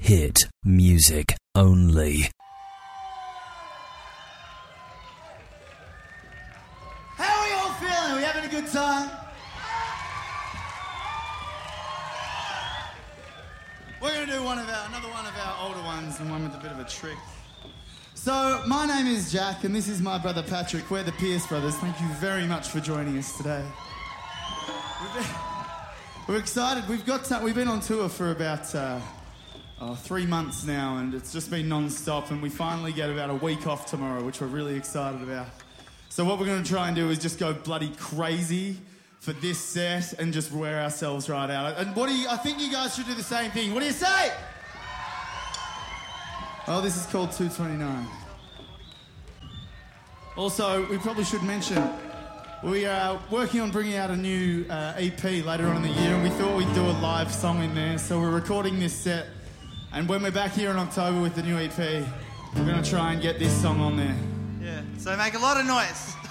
hit music only. How are you all feeling? Are we having a good time? We're going to do another one of our older ones and one with a bit of a trick. So, my name is Jack and this is my brother Patrick. We're the Pierce Brothers. Thank you very much for joining us today. We're excited. We've been on tour for about 3 months now, and it's just been non-stop, and we finally get about a week off tomorrow, which we're really excited about. So what we're going to try and do is just go bloody crazy for this set and just wear ourselves right out. And I think you guys should do the same thing. What do you say? Oh, this is called 229. Also, we probably should mention, we are working on bringing out a new EP later on in the year, and we thought we'd do a live song in there, so we're recording this set, and when we're back here in October with the new EP, we're going to try and get this song on there. Yeah, so make a lot of noise.